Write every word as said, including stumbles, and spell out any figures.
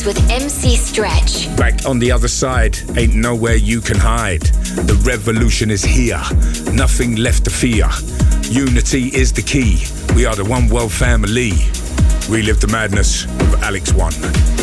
with M C Stretch. Back on the other side, ain't nowhere you can hide. The revolution is here, nothing left to fear. Unity is the key, we are the one world family. Relive the madness of Alex One.